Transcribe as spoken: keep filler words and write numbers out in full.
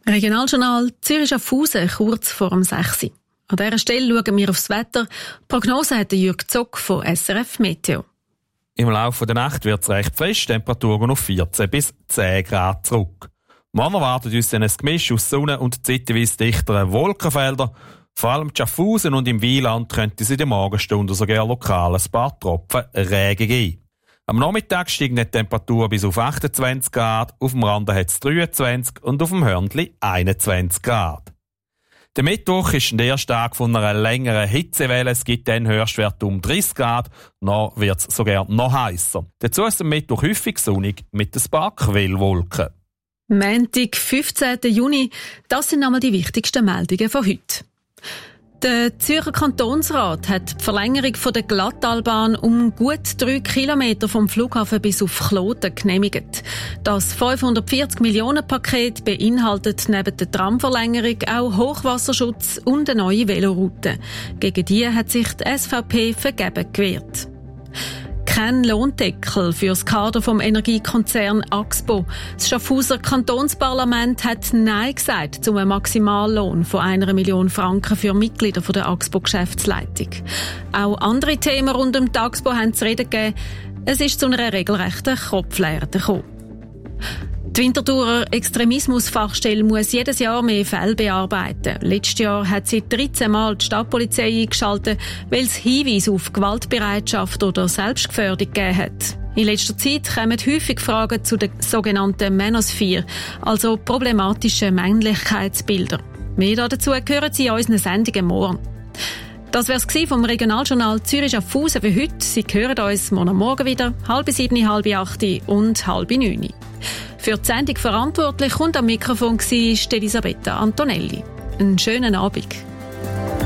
Regionaljournal Zürich-Schaffhausen, kurz vor dem sechs Uhr. An dieser Stelle schauen wir aufs Wetter. Die Prognose hat Jürg Zock von S R F Meteo. Im Laufe der Nacht wird es recht frisch, Temperaturen auf vierzehn bis zehn Grad zurück. Morgen erwartet uns ein Gemisch aus Sonne und zeitweise dichteren Wolkenfeldern. Vor allem in Schaffhausen und im Wieland könnte es in den Morgenstunden sogar lokal ein paar Tropfen Regen geben. Am Nachmittag steigen die Temperaturen bis auf achtundzwanzig Grad, auf dem Rande hat es dreiundzwanzig und auf dem Hörnli einundzwanzig Grad. Der Mittwoch ist der erste Tag von einer längeren Hitzewelle. Es gibt dann Höchstwerte um dreißig Grad, noch wird es sogar noch heißer. Dazu ist am Mittwoch häufig sonnig mit ein paar Quellwolken. Montag, fünfzehnten Juni, das sind einmal die wichtigsten Meldungen von heute. Der Zürcher Kantonsrat hat die Verlängerung der Glattalbahn um gut drei Kilometer vom Flughafen bis auf Kloten genehmigt. Das fünfhundertvierzig Millionen Paket beinhaltet neben der Tramverlängerung auch Hochwasserschutz und eine neue Veloroute. Gegen die hat sich die S V P vergeben gewehrt. Kein Lohndeckel für das Kader vom Energiekonzern Axpo. Das Schaffhauser Kantonsparlament hat Nein gesagt zu einem Maximallohn von einer Million Franken für Mitglieder der Axpo-Geschäftsleitung. Auch andere Themen rund um die Axpo haben zu reden gegeben. Es ist zu einer regelrechten Kopflehre gekommen. Die Winterthurer Extremismusfachstelle muss jedes Jahr mehr Fälle bearbeiten. Letztes Jahr hat sie dreizehn Mal die Stadtpolizei eingeschaltet, weil es Hinweise auf Gewaltbereitschaft oder Selbstgefährdung gegeben hat. In letzter Zeit kommen häufig Fragen zu den sogenannten Manosphere, also problematischen Männlichkeitsbilder. Mehr dazu hören Sie in unseren Sendungen morgen. Das wär's gsi vom Regionaljournal Zürich-Schaffhausen für heute. Sie hören uns morgen Morgen wieder, halb sieben, halb acht und halb neun. Für die Sendung verantwortlich und am Mikrofon war Elisabetta Antonelli. Einen schönen Abend.